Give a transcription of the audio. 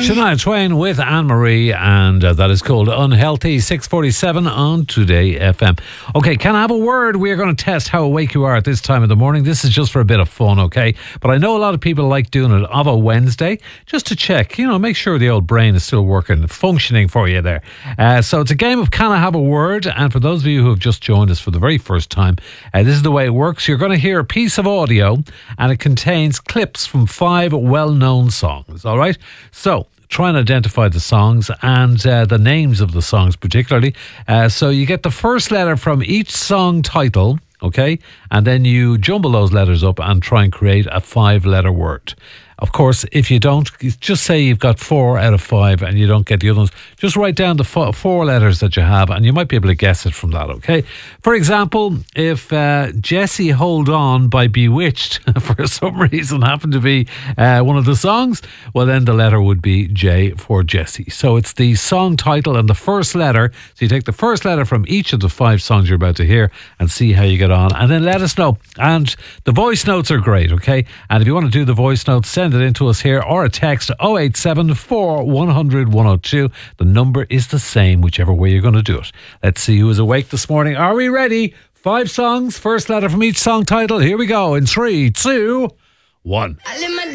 Shania Twain with Anne-Marie, and that is called Unhealthy. 6:47 on Today FM. Okay, can I have a word? We are going to test how awake you are at this time of the morning. This is just for a bit of fun, okay? But I know a lot of people like doing it of a Wednesday, just to check, make sure the old brain is still working, functioning for you there. So it's a game of Can I Have a Word? And for those of you who have just joined us for the very first time, this is the way it works. You're going to hear a piece of audio, and it contains clips from 5 well-known songs, all right? So try and identify the songs and the names of the songs particularly. So you get the first letter from each song title, okay? And then you jumble those letters up and try and create a 5-letter word. Of course, if you don't, just say you've got 4 out of 5 and you don't get the other ones. Just write down the 4 letters that you have and you might be able to guess it from that, okay? For example, if Jessie Hold On by Bewitched for some reason happened to be one of the songs, well then the letter would be J for Jessie. So it's the song title and the first letter. So you take the first letter from each of the 5 songs you're about to hear and see how you get on. And then let us know. And the voice notes are great, okay? And if you want to do the voice notes, send it in to us here or a text 087 100 102. The number is the same whichever way you're going to do it. Let's see who is awake this morning. Are we ready? 5 songs, first letter from each song title. Here we go in 3, 2, 1.